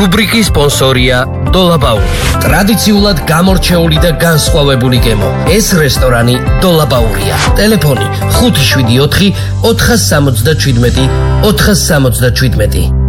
რუბრიკის სპონსორია დოლაბაური. ტრადიციულად გამორჩეული და განსხვავებული გემო. ეს რესტორანი დოლაბაურია. ტელეფონი 574 477 477.